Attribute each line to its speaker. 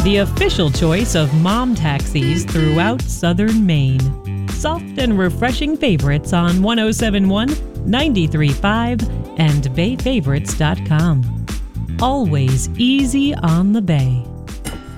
Speaker 1: the official choice of mom taxis throughout southern Maine. Soft and refreshing favorites on 1071, 93.5, and BayFavorites.com. Always easy on the Bay.